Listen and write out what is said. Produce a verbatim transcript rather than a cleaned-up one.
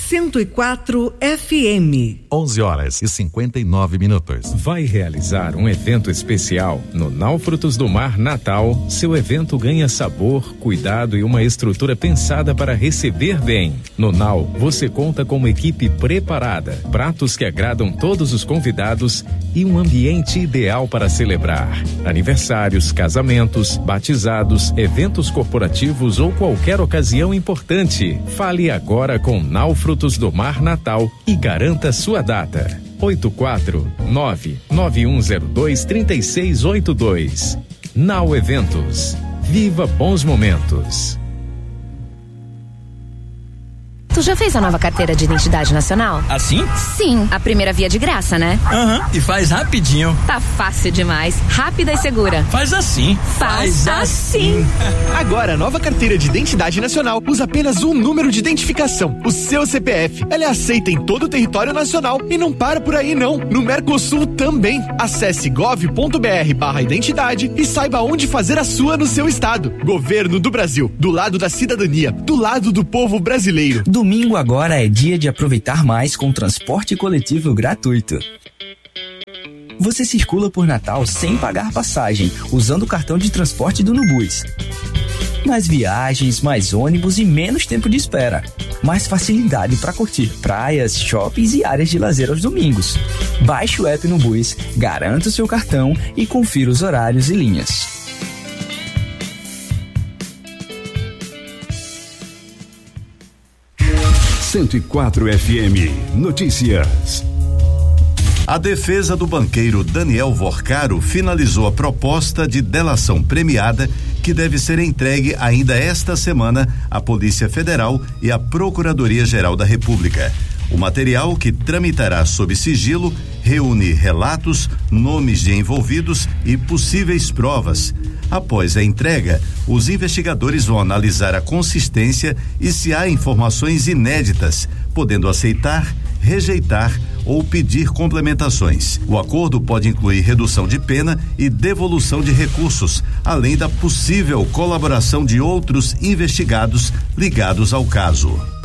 cento e quatro F M. onze horas e cinquenta e nove minutos. Vai realizar um evento especial no Nau Frutos do Mar Natal? Seu evento ganha sabor, cuidado e uma estrutura pensada para receber bem. No Nau, você conta com uma equipe preparada, pratos que agradam todos os convidados e um ambiente ideal para celebrar. Aniversários, casamentos, batizados, eventos corporativos ou qualquer ocasião importante. Fale agora com Nau Frutos do Mar Natal e garanta sua data. oito quatro nove nove um zero dois três seis oito dois. Nau Eventos. Viva bons momentos. Tu já fez a nova carteira de identidade nacional? Assim? Sim, a primeira via de graça, né? Aham, uhum, e faz rapidinho. Tá fácil demais, rápida e segura. Faz assim. Faz, faz assim. assim. Agora a nova carteira de identidade nacional usa apenas um número de identificação, o seu C P F. Ela é aceita em todo o território nacional e não para por aí não. No Mercosul também. Acesse gov.br barra identidade e saiba onde fazer a sua no seu estado. Governo do Brasil, do lado da cidadania, do lado do povo brasileiro. Do Domingo agora é dia de aproveitar mais com transporte coletivo gratuito. Você circula por Natal sem pagar passagem, usando o cartão de transporte do Nubus. Mais viagens, mais ônibus e menos tempo de espera. Mais facilidade para curtir praias, shoppings e áreas de lazer aos domingos. Baixe o app Nubus, garanta o seu cartão e confira os horários e linhas. cento e quatro F M. Notícias. A defesa do banqueiro Daniel Vorcaro finalizou a proposta de delação premiada que deve ser entregue ainda esta semana à Polícia Federal e à Procuradoria-Geral da República. O material, que tramitará sob sigilo, reúne relatos, nomes de envolvidos e possíveis provas. Após a entrega, os investigadores vão analisar a consistência e se há informações inéditas, podendo aceitar, rejeitar ou pedir complementações. O acordo pode incluir redução de pena e devolução de recursos, além da possível colaboração de outros investigados ligados ao caso.